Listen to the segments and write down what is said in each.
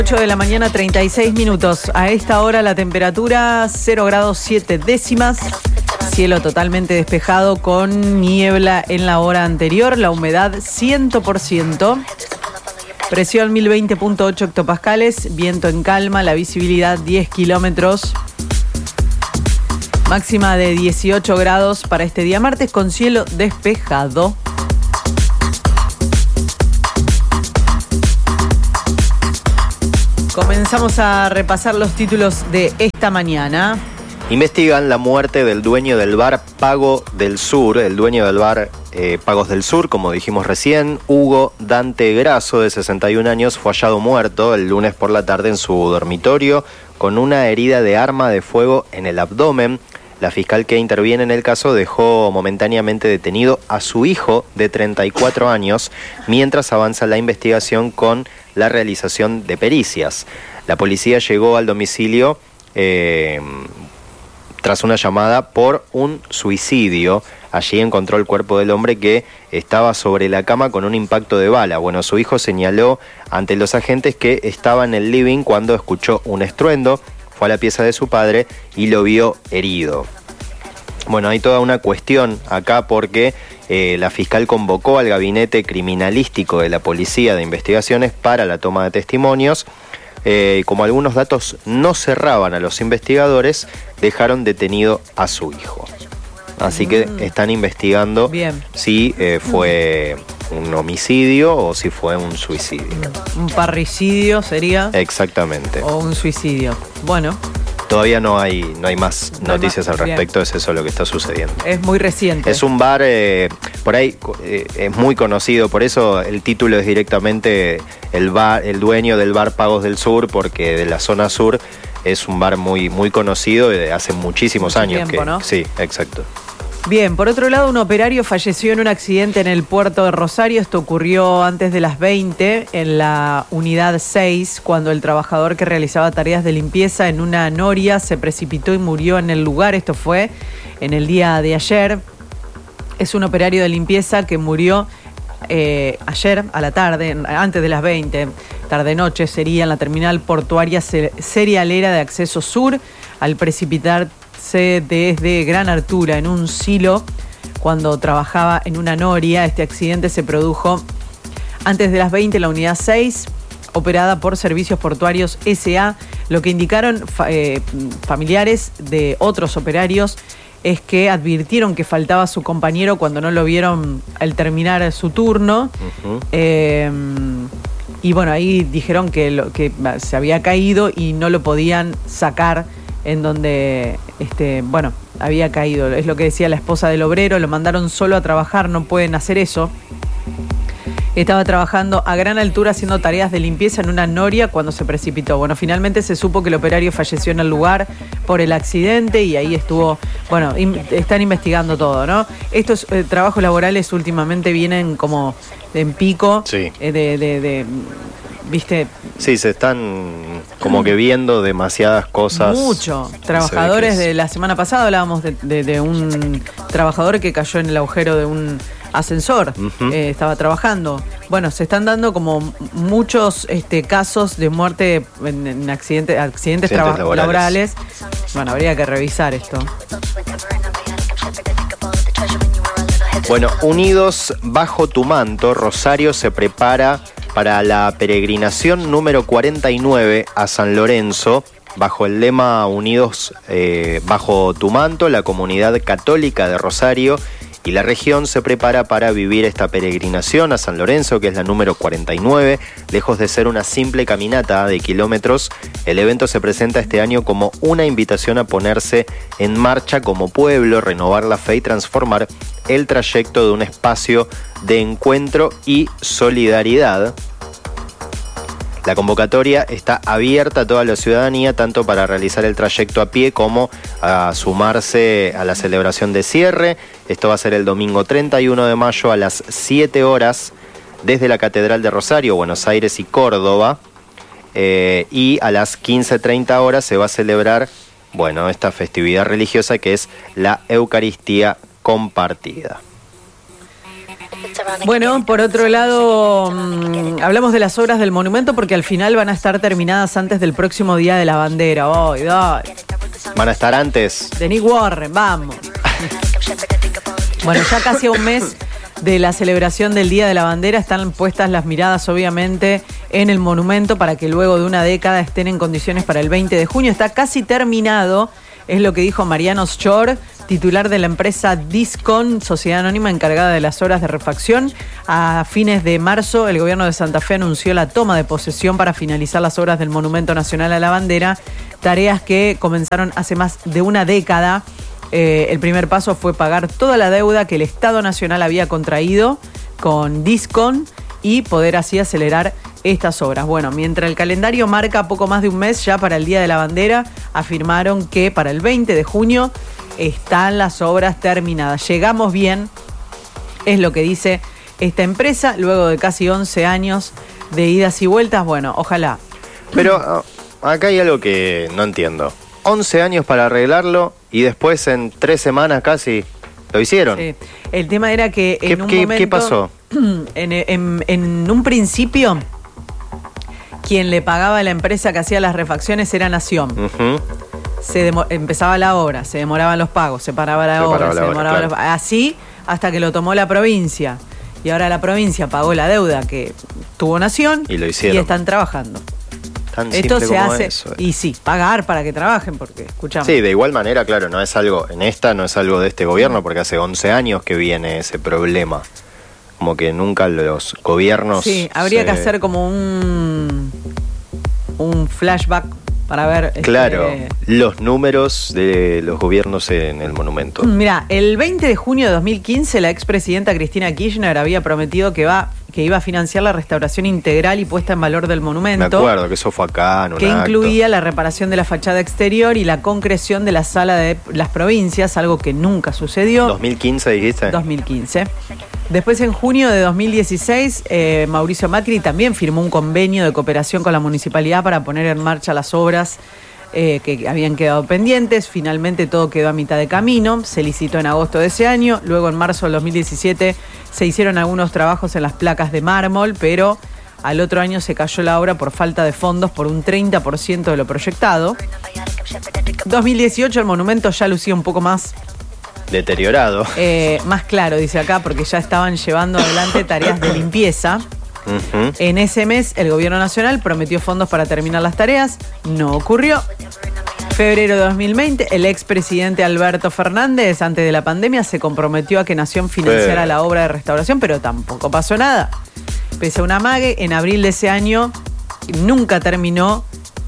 8 de la mañana, 36 minutos. A esta hora la temperatura 0 grados 7 décimas. Cielo totalmente despejado con niebla en la hora anterior. La humedad 100%. Presión 1020.8 hectopascales. Viento en calma. La visibilidad 10 kilómetros. Máxima de 18 grados para este día martes con cielo despejado. Comenzamos a repasar los títulos de esta mañana. Investigan la muerte del dueño del bar Pago del Sur, el dueño del bar Pagos del Sur, como dijimos recién, Hugo Dante Grasso, de 61 años, fue hallado muerto el lunes por la tarde en su dormitorio con una herida de arma de fuego en el abdomen. La fiscal que interviene en el caso dejó momentáneamente detenido a su hijo de 34 años mientras avanza la investigación con la realización de pericias. La policía llegó al domicilio tras una llamada por un suicidio. Allí encontró el cuerpo del hombre que estaba sobre la cama con un impacto de bala. Bueno, su hijo señaló ante los agentes que estaba en el living cuando escuchó un estruendo. Fue a la pieza de su padre y lo vio herido. Bueno, hay toda una cuestión acá porque la fiscal convocó al gabinete criminalístico de la Policía de Investigaciones para la toma de testimonios. Como algunos datos no cerraban a los investigadores, dejaron detenido a su hijo. Así que están investigando si fue un homicidio o si fue un suicidio. Un parricidio sería. Exactamente. O un suicidio. Bueno. Todavía no hay más noticias al respecto, es eso lo que está sucediendo. Es muy reciente. Es un bar, por ahí es muy conocido, por eso el título es directamente el dueño del bar Pagos del Sur, porque de la zona sur es un bar muy, muy conocido de hace muchísimos años. Tiempo, ¿no? Sí, exacto. Bien, por otro lado, un operario falleció en un accidente en el puerto de Rosario. Esto ocurrió antes de las 20 en la unidad 6, cuando el trabajador que realizaba tareas de limpieza en una noria se precipitó y murió en el lugar. Esto fue en el día de ayer. Es un operario de limpieza que murió ayer a la tarde, antes de las 20, tarde-noche sería, en la terminal portuaria cerealera de Acceso Sur, al precipitarse desde gran altura en un silo cuando trabajaba en una noria. Este accidente se produjo antes de las 20 en la unidad 6, operada por Servicios Portuarios S.A. Lo que indicaron familiares de otros operarios es que advirtieron que faltaba su compañero cuando no lo vieron al terminar su turno. Y bueno, ahí dijeron que se había caído y no lo podían sacar en donde había caído. Es lo que decía la esposa del obrero, lo mandaron solo a trabajar, no pueden hacer eso. Estaba trabajando a gran altura haciendo tareas de limpieza en una noria cuando se precipitó. Bueno, finalmente se supo que el operario falleció en el lugar por el accidente y ahí estuvo, están investigando todo, ¿no? Estos trabajos laborales últimamente vienen como en pico. Sí. ¿Viste? Sí, se están como que viendo demasiadas cosas. Mucho. Trabajadores de la semana pasada hablábamos de un trabajador que cayó en el agujero de un ascensor. Estaba trabajando. Bueno, se están dando como muchos casos de muerte en accidentes laborales. Bueno, habría que revisar esto. Bueno, Unidos Bajo Tu Manto, Rosario se prepara para la peregrinación número 49 a San Lorenzo, bajo el lema Unidos Bajo Tu Manto. La comunidad católica de Rosario y la región se prepara para vivir esta peregrinación a San Lorenzo, que es la número 49. Lejos de ser una simple caminata de kilómetros, el evento se presenta este año como una invitación a ponerse en marcha como pueblo, renovar la fe y transformar el trayecto de un espacio de encuentro y solidaridad. La convocatoria está abierta a toda la ciudadanía, tanto para realizar el trayecto a pie como a sumarse a la celebración de cierre. Esto va a ser el domingo 31 de mayo a las 7 horas desde la Catedral de Rosario, Buenos Aires y Córdoba. Y a las 15:30 horas se va a celebrar, esta festividad religiosa que es la Eucaristía compartida. Bueno, por otro lado, hablamos de las obras del monumento porque al final van a estar terminadas antes del próximo Día de la Bandera. ¿Van a estar antes? De Nick Warren, vamos. Bueno, ya casi a un mes de la celebración del Día de la Bandera están puestas las miradas, obviamente, en el monumento para que luego de una década estén en condiciones para el 20 de junio. Está casi terminado, es lo que dijo Mariano Schor, titular de la empresa Discon, sociedad anónima encargada de las obras de refacción. A fines de marzo, el gobierno de Santa Fe anunció la toma de posesión para finalizar las obras del Monumento Nacional a la Bandera, tareas que comenzaron hace más de una década. El primer paso fue pagar toda la deuda que el Estado Nacional había contraído con Discon y poder así acelerar estas obras. Bueno, mientras el calendario marca poco más de un mes ya para el Día de la Bandera, afirmaron que para el 20 de junio están las obras terminadas. Llegamos bien, es lo que dice esta empresa, luego de casi 11 años de idas y vueltas. Bueno, ojalá. Pero acá hay algo que no entiendo. 11 años para arreglarlo y después en 3 semanas casi lo hicieron. Sí. El tema era que en un momento... ¿Qué pasó? En un principio, quien le pagaba a la empresa que hacía las refacciones era Nación. Empezaba la obra, se demoraban los pagos, se paraba la obra, se demoraba claro. Así hasta que lo tomó la provincia. Y ahora la provincia pagó la deuda que tuvo Nación y lo hicieron. Y están trabajando. Tan Esto se como hace eso. Y sí, pagar para que trabajen, porque escuchamos. Sí, de igual manera, claro, no es algo no es algo de este gobierno, porque hace 11 años que viene ese problema. Como que nunca los gobiernos... Sí, habría que hacer como un flashback para ver... Claro, los números de los gobiernos en el monumento. Mira, el 20 de junio de 2015 la expresidenta Cristina Kirchner había prometido que iba a financiar la restauración integral y puesta en valor del monumento. Me acuerdo que eso fue acá en un que acto. Incluía la reparación de la fachada exterior y la concreción de la sala de las provincias, algo que nunca sucedió. ¿2015 dijiste? 2015. Después, en junio de 2016, Mauricio Macri también firmó un convenio de cooperación con la municipalidad para poner en marcha las obras que habían quedado pendientes. Finalmente todo quedó a mitad de camino. Se licitó en agosto de ese año. Luego, en marzo del 2017, se hicieron algunos trabajos en las placas de mármol, pero al otro año se cayó la obra por falta de fondos por un 30% de lo proyectado. 2018 el monumento ya lucía un poco más deteriorado. Más claro, dice acá, porque ya estaban llevando adelante tareas de limpieza. En ese mes, el gobierno nacional prometió fondos para terminar las tareas. No ocurrió. Febrero de 2020, el expresidente Alberto Fernández, antes de la pandemia, se comprometió a que Nación financiara la obra de restauración, pero tampoco pasó nada. Pese a un amague, en abril de ese año nunca terminó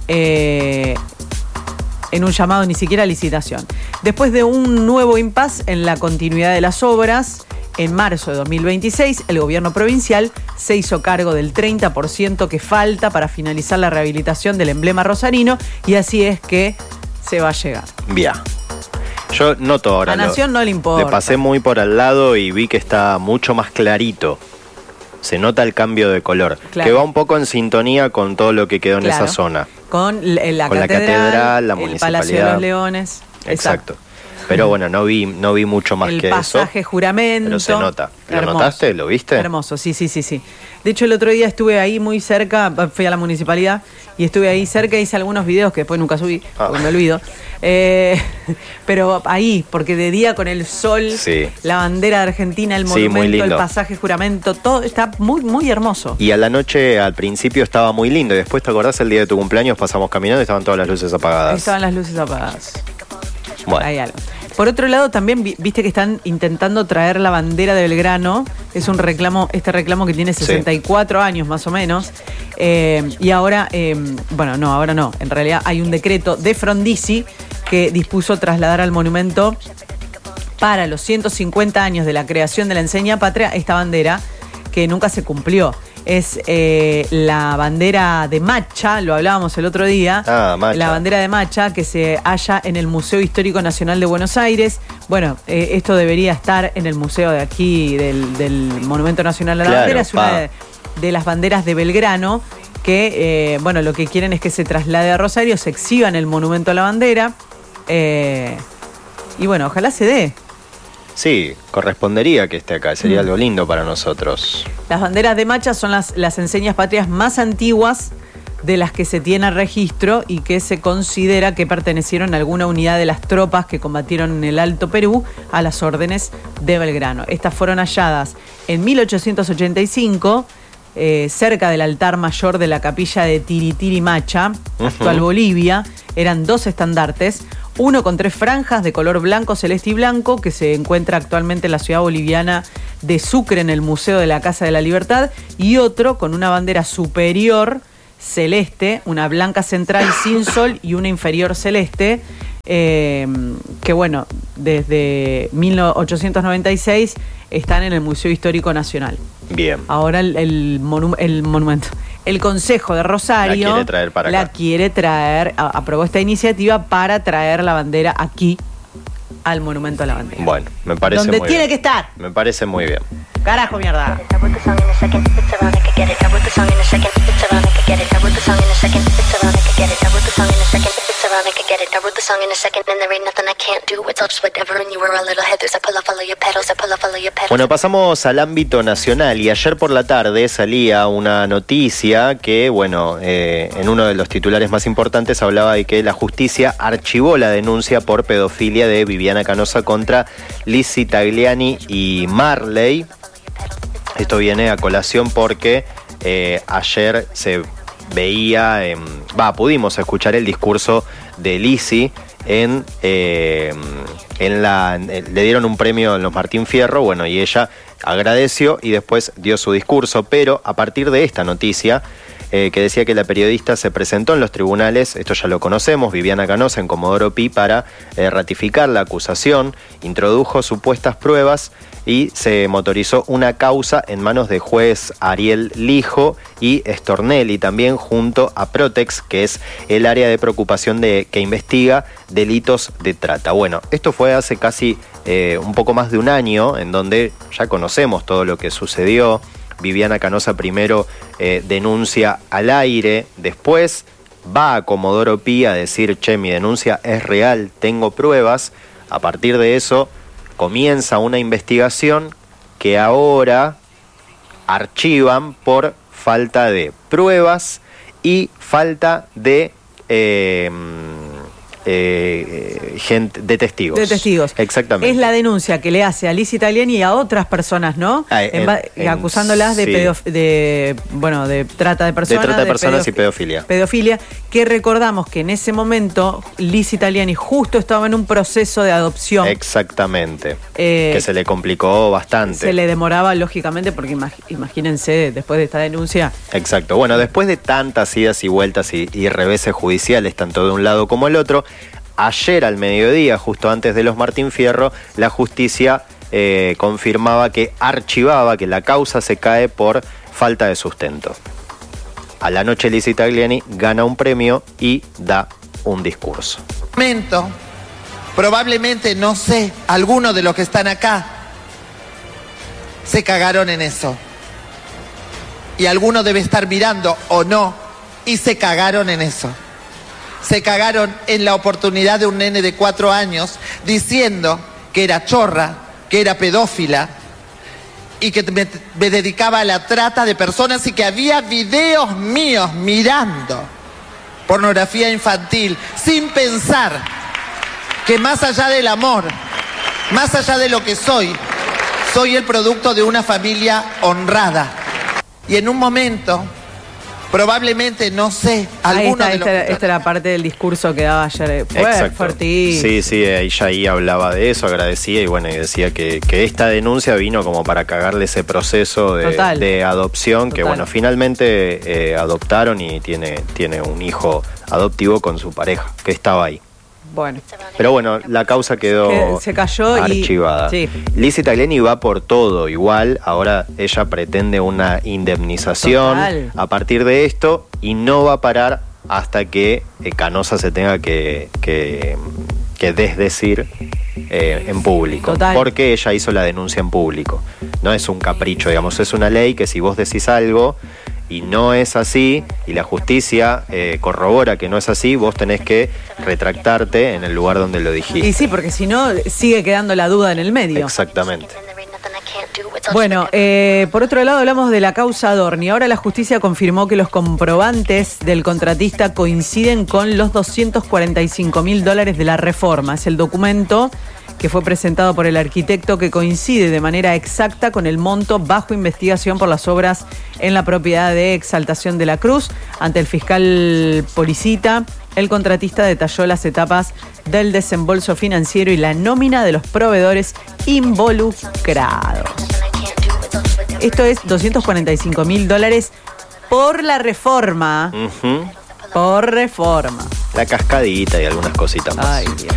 en un llamado ni siquiera a licitación. Después de un nuevo impasse en la continuidad de las obras, en marzo de 2026, el gobierno provincial se hizo cargo del 30% que falta para finalizar la rehabilitación del emblema rosarino, y así es que se va a llegar. Bien. Yo noto ahora. A Nación no le importa. Le pasé muy por al lado y vi que está mucho más clarito. Se nota el cambio de color, claro, que va un poco en sintonía con todo lo que quedó en esa zona. Con la catedral, la el municipalidad, Palacio de los Leones. Exacto. Pero bueno, no vi mucho más que eso. El pasaje juramento. Pero se nota. ¿Lo hermoso. Notaste? ¿Lo viste? Hermoso, sí. De hecho, el otro día estuve ahí muy cerca, fui a la municipalidad y estuve ahí cerca, hice algunos videos que después nunca subí, porque me olvido. Pero ahí, porque de día con el sol, la bandera de Argentina, el monumento, el pasaje juramento, todo está muy, muy hermoso. Y a la noche, al principio, estaba muy lindo. Y después, ¿te acordás? El día de tu cumpleaños pasamos caminando y estaban todas las luces apagadas. Estaban las luces apagadas. Bueno. Hay algo. Por otro lado, también viste que están intentando traer la bandera de Belgrano. Es un reclamo, que tiene 64 años más o menos. Y ahora, ahora no. En realidad hay un decreto de Frondizi que dispuso trasladar al monumento para los 150 años de la creación de la enseña patria esta bandera que nunca se cumplió. Es la bandera de Macha, lo hablábamos el otro día. Macha. La bandera de Macha que se halla en el Museo Histórico Nacional de Buenos Aires. Bueno, esto debería estar en el museo de aquí, del Monumento Nacional a la Bandera. Es una de las banderas de Belgrano que, lo que quieren es que se traslade a Rosario, se exhiba en el Monumento a la Bandera. Y bueno, ojalá se dé. Sí, correspondería que esté acá, sería algo lindo para nosotros. Las banderas de Macha son las enseñas patrias más antiguas de las que se tiene registro y que se considera que pertenecieron a alguna unidad de las tropas que combatieron en el Alto Perú a las órdenes de Belgrano. Estas fueron halladas en 1885 cerca del altar mayor de la capilla de Tiritirimacha, actual Bolivia. Eran 2 estandartes, uno con 3 franjas de color blanco, celeste y blanco, que se encuentra actualmente en la ciudad boliviana de Sucre, en el Museo de la Casa de la Libertad, y otro con una bandera superior celeste, una blanca central sin sol y una inferior celeste, que bueno, desde 1896 están en el Museo Histórico Nacional. Bien. Ahora el monumento, el Consejo de Rosario la quiere traer para acá. Aprobó esta iniciativa para traer la bandera aquí al Monumento a la Bandera. Bueno, me parece donde muy tiene bien. que estar. Me parece muy bien. Carajo, mierda. Bueno, pasamos al ámbito nacional y ayer por la tarde salía una noticia que, bueno, en uno de los titulares más importantes hablaba de que la justicia archivó la denuncia por pedofilia de Viviana Canosa contra Lizzy Tagliani y Marley. Esto viene a colación porque ayer se veía, pudimos escuchar el discurso de Lizzy le dieron un premio en los Martín Fierro, bueno, y ella agradeció y después dio su discurso, pero a partir de esta noticia que decía que la periodista se presentó en los tribunales, esto ya lo conocemos, Viviana Canosa en Comodoro Pi, para ratificar la acusación, introdujo supuestas pruebas y se motorizó una causa en manos de juez Ariel Lijo y Stornelli, también junto a Protex, que es el área de preocupación que investiga delitos de trata. Bueno, esto fue hace casi un poco más de un año, en donde ya conocemos todo lo que sucedió. Viviana Canosa primero denuncia al aire, después va a Comodoro Pi a decir, che, mi denuncia es real, tengo pruebas. A partir de eso comienza una investigación que ahora archivan por falta de pruebas y falta de de testigos. De testigos. Exactamente. Es la denuncia que le hace a Lizzy Tagliani y a otras personas, ¿no? Acusándolas de trata de personas. De trata de personas y pedofilia. Pedofilia, que recordamos que en ese momento Lizzy Tagliani justo estaba en un proceso de adopción. Exactamente. Que se le complicó bastante. Se le demoraba, lógicamente, porque imagínense, después de esta denuncia. Exacto. Bueno, después de tantas idas y vueltas y reveses judiciales, tanto de un lado como el otro, ayer al mediodía, justo antes de los Martín Fierro, la justicia confirmaba que archivaba, que la causa se cae por falta de sustento. A la noche Lizzy Tagliani gana un premio y da un discurso. Probablemente, no sé, algunos de los que están acá se cagaron en eso. Y alguno debe estar mirando o no y se cagaron en eso. Se cagaron en la oportunidad de un nene de 4 años diciendo que era chorra, que era pedófila y que me dedicaba a la trata de personas y que había videos míos mirando pornografía infantil sin pensar que más allá del amor, más allá de lo que soy el producto de una familia honrada. Y en un momento, probablemente, no sé, alguno de los... Esta era parte del discurso que daba ayer. Sí, ella ahí hablaba de eso, agradecía y bueno, y decía que esta denuncia vino como para cagarle ese proceso de adopción. Total. Que bueno, finalmente adoptaron y tiene un hijo adoptivo con su pareja, que estaba ahí. Bueno. Pero bueno, la causa quedó se cayó archivada. Sí. Lizzy Tagliani va por todo igual, ahora ella pretende una indemnización. Total. A partir de esto y no va a parar hasta que Canosa se tenga que desdecir en público. Total. Porque ella hizo la denuncia en público. No es un capricho, digamos, es una ley que si vos decís algo y no es así, y la justicia corrobora que no es así, vos tenés que retractarte en el lugar donde lo dijiste. Y sí, porque si no, sigue quedando la duda en el medio. Exactamente. Bueno, por otro lado hablamos de la causa Dorni. Ahora la justicia confirmó que los comprobantes del contratista coinciden con los $245.000 de la reforma. Es el documento que fue presentado por el arquitecto que coincide de manera exacta con el monto bajo investigación por las obras en la propiedad de Exaltación de la Cruz. Ante el fiscal Policita, el contratista detalló las etapas del desembolso financiero y la nómina de los proveedores involucrados. Esto es $245.000 por la reforma. Uh-huh. Por reforma. La cascadita y algunas cositas más. Ay, Dios.